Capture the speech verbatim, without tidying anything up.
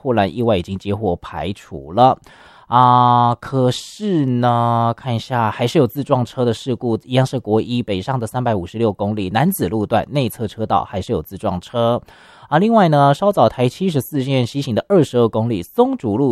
护栏意外已经接获排除了。啊、呃，可是呢，看一下，还是有自撞车的事故，一样是国一北上的三百五十六公里南子路段内侧车道还是有自撞车啊。另外呢，稍早台七十四线西行的二十二公里松竹路